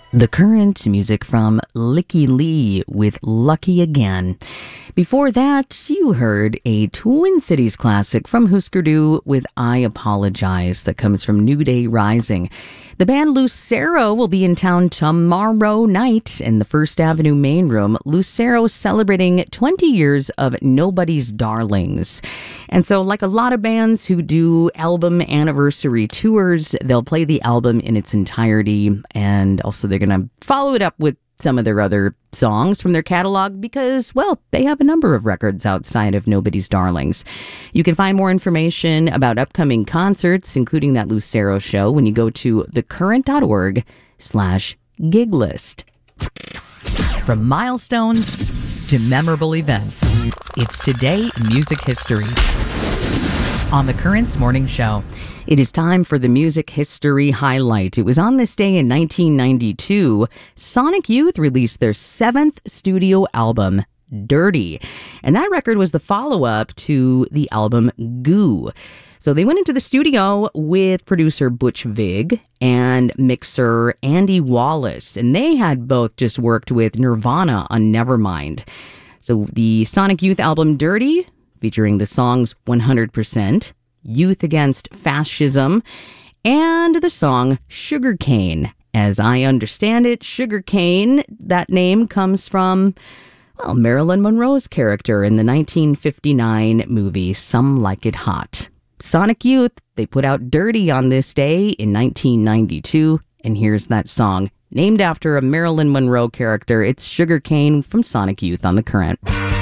The Current, music from Licky Lee with Lucky Again. Before that, you heard a Twin Cities classic from Husker Du with I Apologize that comes from New Day Rising. The band Lucero will be in town tomorrow night in the First Avenue main room. Lucero celebrating 20 years of Nobody's Darlings. And so, like a lot of bands who do album anniversary tours, they'll play the album in its entirety, and also they're going to follow it up with some of their other songs from their catalog because, well, they have a number of records outside of Nobody's Darlings. You can find more information about upcoming concerts, including that Lucero show, when you go to thecurrent.org/gig list. From milestones to memorable events, it's Today in Music History on The Current's Morning Show. It is time for the music history highlight. It was on this day in 1992, Sonic Youth released their 7th studio album, Dirty. And that record was the follow-up to the album Goo. So they went into the studio with producer Butch Vig and mixer Andy Wallace. And they had both just worked with Nirvana on Nevermind. So the Sonic Youth album Dirty, featuring the songs 100%, Youth Against Fascism, and the song Sugarcane. As I understand it, Sugarcane, that name comes from, well, Marilyn Monroe's character in the 1959 movie Some Like It Hot. Sonic Youth, they put out Dirty on this day in 1992, and here's that song named after a Marilyn Monroe character. It's Sugarcane from Sonic Youth on The Current.